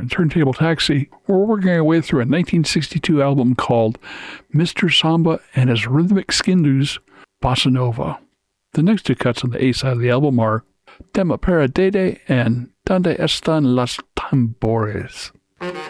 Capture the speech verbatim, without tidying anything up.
and Turntable Taxi, we're working our way through a nineteen sixty-two album called Mister Samba and His Rhythmic Skindus, Bossa Nova. The next two cuts on the A side of the album are Tema Para Dede and Donde Están las Tambores.